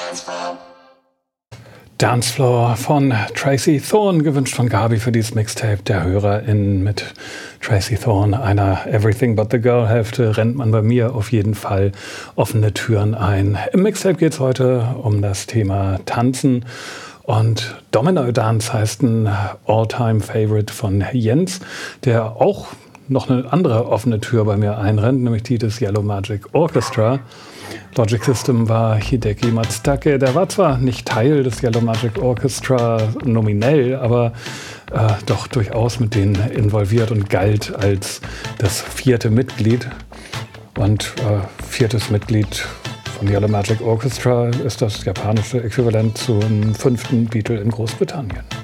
Dancefloor von Tracy Thorn, gewünscht von Gabi für dieses Mixtape der HörerInnen mit Tracy Thorn, einer Everything But The Girl-Hälfte, rennt man bei mir auf jeden Fall offene Türen ein. Im Mixtape geht es heute um das Thema Tanzen und Domino Dance heißt ein All-Time-Favorite von Jens, der auch noch eine andere offene Tür bei mir einrennt, nämlich die des Yellow Magic Orchestra. Logic System war Hideki Matsutake, der war zwar nicht Teil des Yellow Magic Orchestra nominell, aber doch durchaus mit denen involviert und galt als das vierte Mitglied. Und viertes Mitglied von Yellow Magic Orchestra ist das japanische Äquivalent zum 5. Beatle in Großbritannien.